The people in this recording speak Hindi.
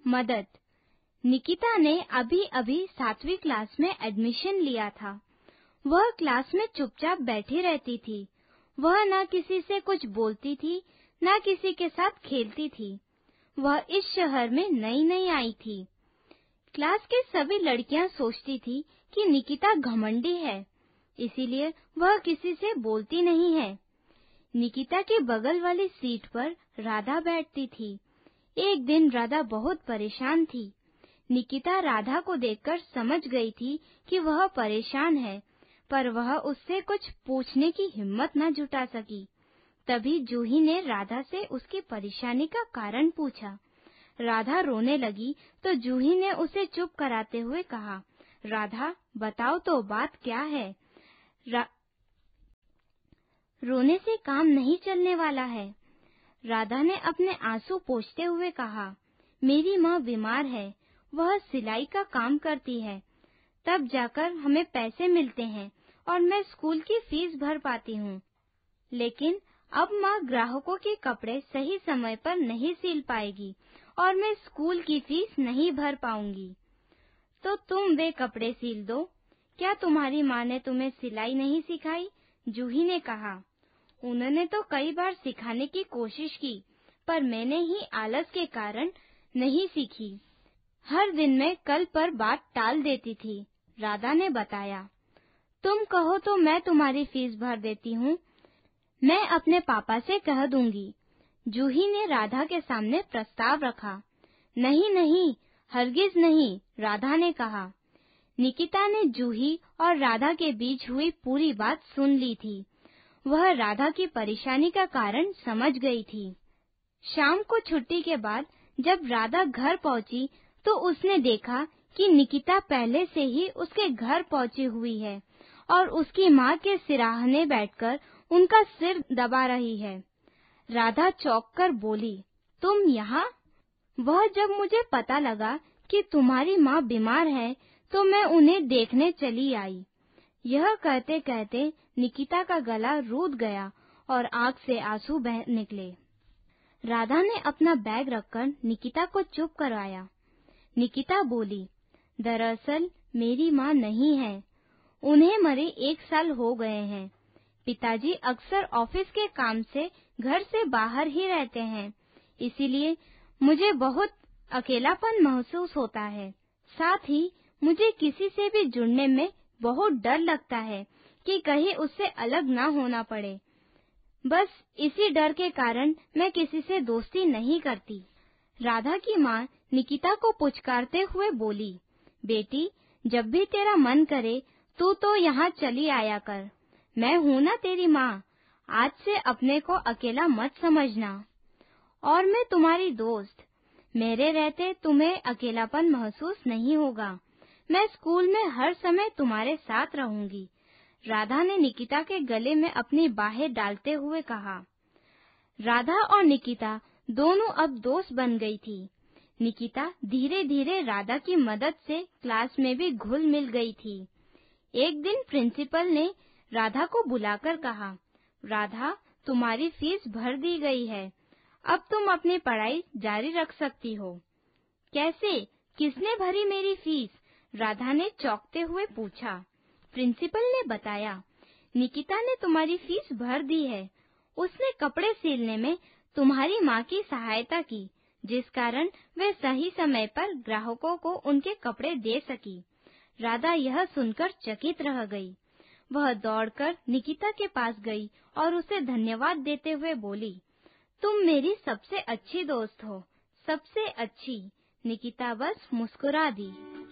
मदद। निकिता ने अभी अभी 7वीं क्लास में एडमिशन लिया था। वह क्लास में चुपचाप बैठी रहती थी। वह न किसी से कुछ बोलती थी, न किसी के साथ खेलती थी। वह इस शहर में नई नई आई थी। क्लास की सभी लड़कियां सोचती थी कि निकिता घमंडी है, इसीलिए वह किसी से बोलती नहीं है। निकिता के बगल वाली सीट पर राधा बैठती थी। एक दिन राधा बहुत परेशान थी। निकिता राधा को देखकर समझ गई थी कि वह परेशान है, पर वह उससे कुछ पूछने की हिम्मत न जुटा सकी। तभी जूही ने राधा से उसकी परेशानी का कारण पूछा। राधा रोने लगी तो जूही ने उसे चुप कराते हुए कहा, राधा बताओ तो बात क्या है? रोने से काम नहीं चलने वाला है। राधा ने अपने आंसू पोंछते हुए कहा, मेरी माँ बीमार है, वह सिलाई का काम करती है, तब जाकर हमें पैसे मिलते हैं और मैं स्कूल की फीस भर पाती हूँ। लेकिन अब माँ ग्राहकों के कपड़े सही समय पर नहीं सिल पाएगी और मैं स्कूल की फीस नहीं भर पाऊंगी। तो तुम वे कपड़े सिल दो। क्या तुम्हारी माँ ने तुम्हें सिलाई नहीं सिखाई? जूही ने कहा, उन्होंने तो कई बार सिखाने की कोशिश की, पर मैंने ही आलस के कारण नहीं सीखी। हर दिन मैं कल पर बात टाल देती थी। राधा ने बताया, तुम कहो तो मैं तुम्हारी फीस भर देती हूँ। मैं अपने पापा से कह दूंगी। जूही ने राधा के सामने प्रस्ताव रखा। नहीं नहीं, हरगिज नहीं, राधा ने कहा। निकिता ने जूही और राधा के बीच हुई पूरी बात सुन ली थी। वह राधा की परेशानी का कारण समझ गई थी। शाम को छुट्टी के बाद जब राधा घर पहुंची तो उसने देखा कि निकिता पहले से ही उसके घर पहुंची हुई है और उसकी माँ के सिराहने बैठकर उनका सिर दबा रही है। राधा चौंक कर बोली, तुम यहाँ? वह जब मुझे पता लगा कि तुम्हारी माँ बीमार है तो मैं उन्हें देखने चली आई। यह कहते कहते निकिता का गला रूठ गया और आँख से आंसू बह निकले। राधा ने अपना बैग रखकर निकिता को चुप करवाया। निकिता बोली, दरअसल मेरी माँ नहीं है, उन्हें मरे 1 साल हो गए हैं। पिताजी अक्सर ऑफिस के काम से घर से बाहर ही रहते हैं, इसीलिए मुझे बहुत अकेलापन महसूस होता है। साथ ही मुझे किसी से भी जुड़ने में बहुत डर लगता है कि कहीं उससे अलग ना होना पड़े। बस इसी डर के कारण मैं किसी से दोस्ती नहीं करती। राधा की माँ निकिता को पुचकारते हुए बोली, बेटी, जब भी तेरा मन करे तू तो यहाँ चली आया कर। मैं हूँ ना तेरी माँ, आज से अपने को अकेला मत समझना। और मैं तुम्हारी दोस्त, मेरे रहते तुम्हें अकेलापन महसूस नहीं होगा। मैं स्कूल में हर समय तुम्हारे साथ रहूंगी। राधा ने निकिता के गले में अपनी बाहें डालते हुए कहा। राधा और निकिता दोनों अब दोस्त बन गई थी। निकिता धीरे धीरे राधा की मदद से क्लास में भी घुल मिल गई थी। एक दिन प्रिंसिपल ने राधा को बुलाकर कहा, राधा, तुम्हारी फीस भर दी गई है, अब तुम अपनी पढ़ाई जारी रख सकती हो। कैसे? किसने भरी मेरी फीस? राधा ने चौंकते हुए पूछा। प्रिंसिपल ने बताया, निकिता ने तुम्हारी फीस भर दी है। उसने कपड़े सिलने में तुम्हारी माँ की सहायता की, जिस कारण वे सही समय पर ग्राहकों को उनके कपड़े दे सकी। राधा यह सुनकर चकित रह गई। वह दौड़कर निकिता के पास गई और उसे धन्यवाद देते हुए बोली, तुम मेरी सबसे अच्छी दोस्त हो, सबसे अच्छी। निकिता बस मुस्कुरा दी।